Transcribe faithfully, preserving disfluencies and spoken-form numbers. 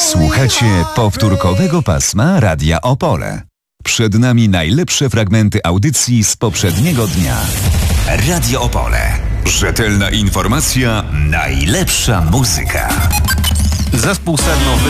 Słuchacie powtórkowego pasma Radia Opole. Przed nami najlepsze fragmenty audycji z poprzedniego dnia. Radio Opole. Rzetelna informacja, najlepsza muzyka. Zespół Sedno